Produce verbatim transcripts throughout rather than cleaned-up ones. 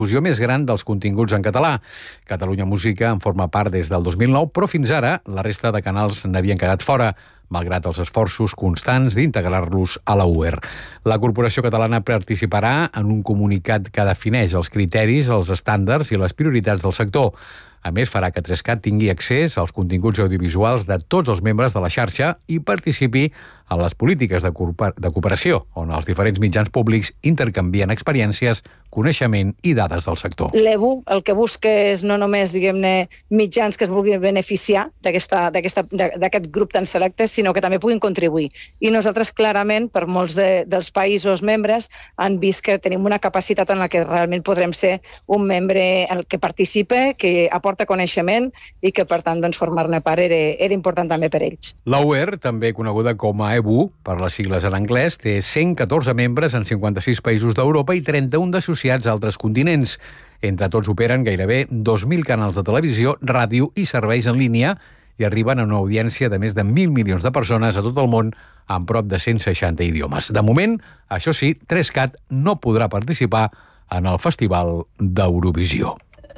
difusió més gran dels continguts en català. Catalunya Música en forma part des del dos mil nou, però fins ara la resta de canals n'havien quedat fora, malgrat els esforços constants d'integrar-los a la U E R. La Corporació Catalana participarà en un comunicat que defineix els criteris, els estàndards i les prioritats del sector. A més, farà que Trescat tingui accés als continguts audiovisuals de tots els membres de la xarxa i participi a les polítiques de cooperació, on els diferents mitjans públics intercanvien experiències, coneixement i dades del sector. L'E B U el que busca és no només, diguem-ne, mitjans que es vulguin beneficiar d'aquest grup tan selecte, sinó que també puguin contribuir. I nosaltres, clarament, per molts de, dels països membres, han vist que tenim una capacitat en la que realment podrem ser un membre el que participa, que aporta coneixement i que, per tant, doncs, formar-ne part era, era important també per ells. La U E R, també coneguda com a E B U, per les sigles en anglès, té cent catorze membres en cinquanta-sis països d'Europa i trenta-un d'associats a altres continents. Entre tots operen gairebé dos mil canals de televisió, ràdio i serveis en línia i arriben a una audiència de més de mil milions de persones a tot el món en prop de cent seixanta idiomes. De moment, això sí, Trescat no podrà participar en el Festival d'Eurovisió.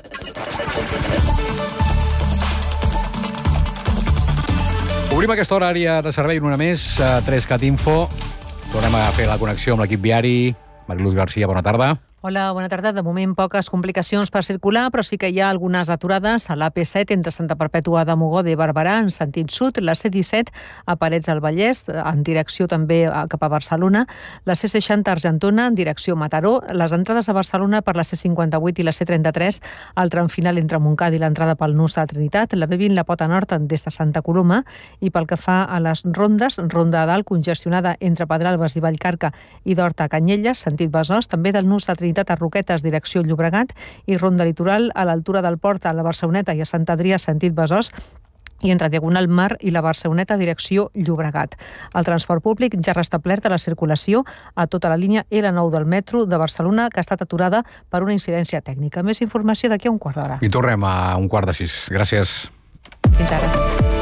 Obrim aquesta horària de servei una més, a Trescat Info. Tornem a fer la connexió amb l'equip viari. Mariluz García, bona tarda. Hola, bona tarda. De moment, poques complicacions per circular, però sí que hi ha algunes aturades a l'A P set entre Santa Perpètua de Mogoda i Barberà en sentit sud, la C disset a Parets del Vallès, en direcció també cap a Barcelona, la C seixanta a Argentona en direcció Mataró, les entrades a Barcelona per la C cinquanta-vuit i la C trenta-tres, el tram final entre Montcada i l'entrada pel Nus de la Trinitat, la B vint la Pota Nord des de Santa Coloma, i pel que fa a les rondes, ronda a dalt congestionada entre Pedralbes i Vallcarca i d'Horta a Canyelles, sentit Besòs, també del Nus de Trinitat a Roquetes, direcció Llobregat, i ronda litoral a l'altura del Port, a la Barceloneta i a Sant Adrià, sentit Besòs, i entre Diagonal Mar i la Barceloneta, direcció Llobregat. El transport públic ja ha restablert la circulació a tota la línia L nou del metro de Barcelona, que ha estat aturada per una incidència tècnica. Més informació d'aquí a un quart d'hora. I tornem a un quart de sis. Gràcies. Fins ara.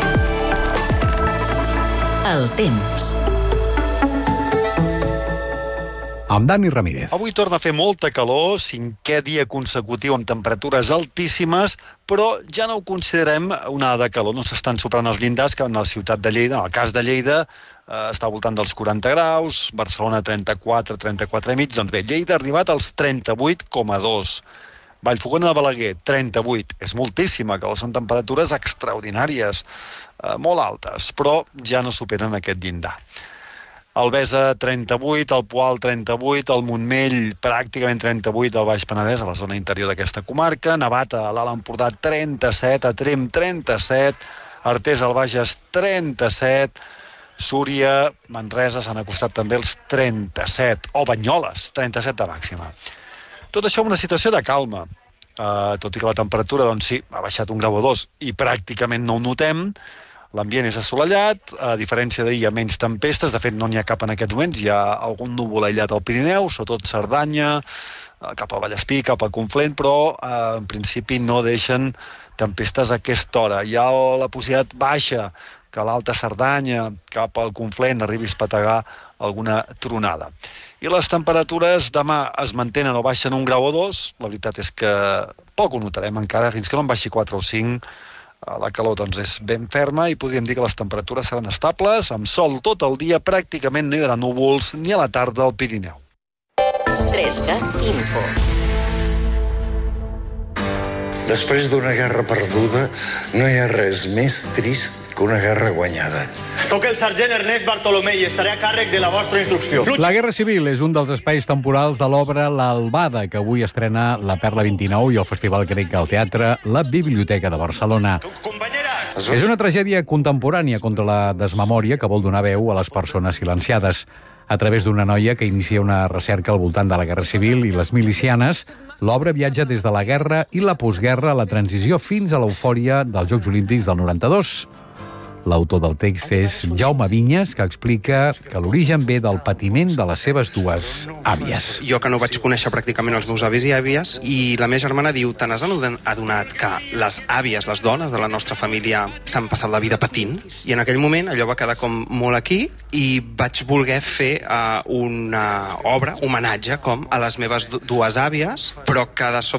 El temps. Amb Dani Ramírez. Avui torna a fer molta calor, cinquè dia consecutiu amb temperatures altíssimes, però ja no ho considerem una onada de calor. No s'estan superant els llindars que en la ciutat de Lleida, en el cas de Lleida, eh, està al voltant dels quaranta graus, Barcelona trenta-quatre, trenta-quatre i mig, doncs bé, Lleida ha arribat als trenta-vuit coma dos. Vallfogona de Balaguer, trenta-vuit. És moltíssima calor, són temperatures extraordinàries, eh, molt altes, però ja no superen aquest llindar. Albesa, trenta-vuit, el Poal, trenta-vuit, el Montmell, pràcticament trenta-vuit, al Baix Penedès, a la zona interior d'aquesta comarca, Navata, a l'Alt Empordà, trenta-set, a Tremp, trenta-set, Artés, al Bages, trenta-set, Súria, Manresa, s'han acostat també els trenta-set, o Banyoles, trenta-set de màxima. Tot això en una situació de calma, uh, tot i que la temperatura, doncs sí, ha baixat un grau o dos, i pràcticament no ho notem. L'ambient és assolellat, a diferència d'ahir hi ha menys tempestes, de fet no n'hi ha cap en aquests moments, hi ha algun núvol aïllat al Pirineu, sobretot Cerdanya, cap a Vallespí, cap a Conflent, però eh, en principi no deixen tempestes a aquesta hora. Hi ha la possibilitat baixa que a l'Alta Cerdanya, cap al Conflent, arribi a espetegar alguna tronada. I les temperatures demà es mantenen o baixen un grau o dos, la veritat és que poc ho notarem encara, fins que no en baixi quatre o cinc. La calor doncs, és ben ferma i podríem dir que les temperatures seran estables, amb sol tot el dia, pràcticament no hi haurà núvols ni a la tarda al Pirineu. Trescat Info. Després d'una guerra perduda, no hi ha res més trist que una guerra guanyada. Soc el sergent Ernest Bartolomé i estaré a càrrec de la vostra instrucció. La Guerra Civil és un dels espais temporals de l'obra L'Albada, que avui estrena la Perla vint-i-nou i el Festival Grec al Teatre, la Biblioteca de Barcelona. És una tragèdia contemporània contra la desmemòria que vol donar veu a les persones silenciades. A través d'una noia que inicia una recerca al voltant de la Guerra Civil i les milicianes, l'obra viatja des de la guerra i la postguerra a la transició fins a l'eufòria dels Jocs Olímpics del noranta-dos. L'autor del text és Jaume Vinyes, que explica que l'origen ve del patiment de les seves dues àvies. Jo que no vaig conèixer pràcticament els meus avis i àvies, i la meva germana diu, te n'has adonat que les àvies, les dones de la nostra família, s'han passat la vida patint? I en aquell moment allò va quedar com molt aquí i vaig voler fer uh, una obra, homenatge com a les meves dues àvies, però que de sobte